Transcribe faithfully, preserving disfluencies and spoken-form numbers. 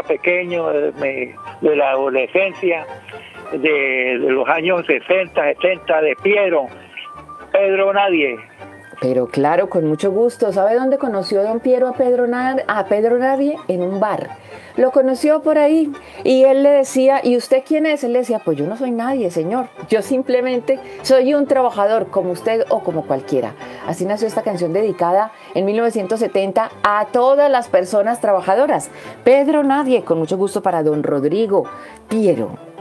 pequeño, de, me- de la adolescencia, de, de los años sesenta, setenta, de Piero, Pedro Nadie. Pero claro, con mucho gusto. ¿Sabe dónde conoció don Piero a Pedro, Nad- a Pedro Nadie? En un bar. Lo conoció por ahí y él le decía, ¿y usted quién es? Él le decía, pues yo no soy nadie, señor. Yo simplemente soy un trabajador como usted o como cualquiera. Así nació esta canción dedicada en mil novecientos setenta a todas las personas trabajadoras. Pedro Nadie, con mucho gusto para don Rodrigo Piero.